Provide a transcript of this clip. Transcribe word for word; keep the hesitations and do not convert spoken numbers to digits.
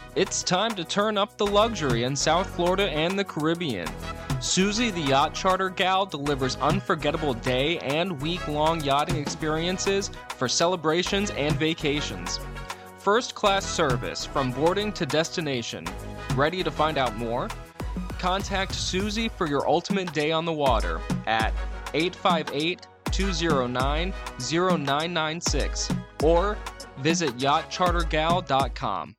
It's time to turn up the luxury in South Florida and the Caribbean. Susie the Yacht Charter Gal delivers unforgettable day and week-long yachting experiences for celebrations and vacations. First-class service from boarding to destination. Ready to find out more? Contact Susie for your ultimate day on the water at eight five eight, two zero nine, zero nine nine six or visit yacht charter gal dot com.